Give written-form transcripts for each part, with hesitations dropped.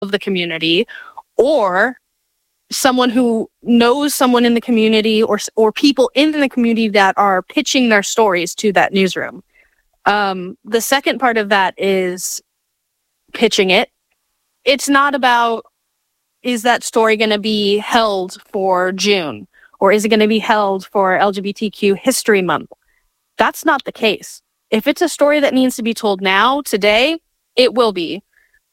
of the community, or someone who knows someone in the community, or people in the community that are pitching their stories to that newsroom. The second part of that is pitching it. It's not about, is that story going to be held for June, or is it going to be held for LGBTQ History Month? That's not the case. If it's a story that needs to be told now, today, it will be.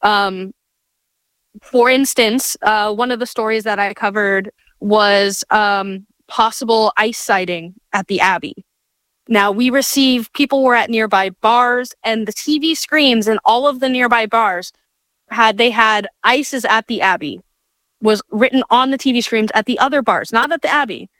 For instance, one of the stories that I covered was possible ICE sighting at the Abbey. Now, people were at nearby bars, and the TV screens in all of the nearby bars had ICE is at the Abbey, was written on the TV screens at the other bars, not at the Abbey.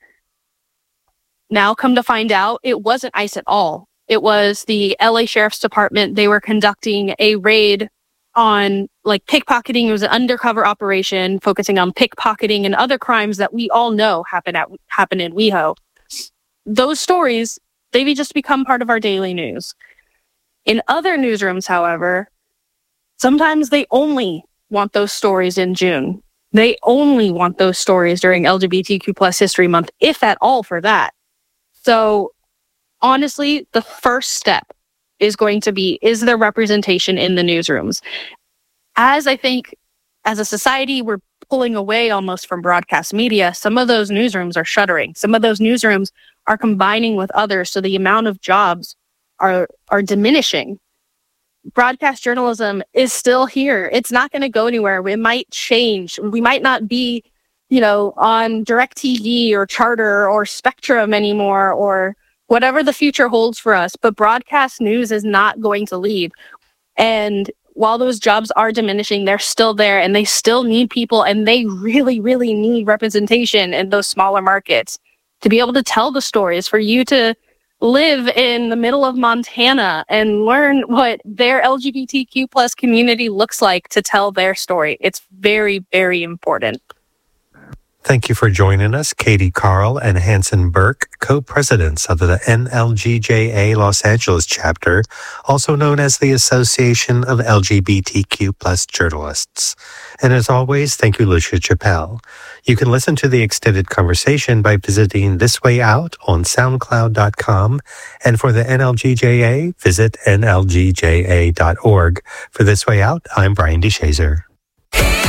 Now, come to find out, it wasn't ICE at all. It was the LA Sheriff's Department. They were conducting a raid on pickpocketing. It was an undercover operation focusing on pickpocketing and other crimes that we all know happen in WeHo. Those stories, they've just become part of our daily news. In other newsrooms, however, sometimes they only want those stories in June. They only want those stories during LGBTQ plus History Month, if at all, for that. So honestly, the first step is going to be, is there representation in the newsrooms? As I think, as a society, we're pulling away almost from broadcast media. Some of those newsrooms are shuttering. Some of those newsrooms are combining with others, so the amount of jobs are diminishing. Broadcast journalism is still here. It's not going to go anywhere. It might change. We might not be, on DirecTV or Charter or Spectrum anymore, or whatever the future holds for us, but broadcast news is not going to leave. And while those jobs are diminishing, they're still there, and they still need people, and they really, really need representation in those smaller markets to be able to tell the stories, for you to live in the middle of Montana and learn what their LGBTQ plus community looks like to tell their story. It's very, very important. Thank you for joining us, Katie Carl and Hanson Burke, co-presidents of the NLGJA Los Angeles chapter, also known as the Association of LGBTQ plus Journalists. And as always, thank you, Lucia Chappelle. You can listen to the extended conversation by visiting This Way Out on SoundCloud.com. And for the NLGJA, visit NLGJA.org. For This Way Out, I'm Brian DeShazer.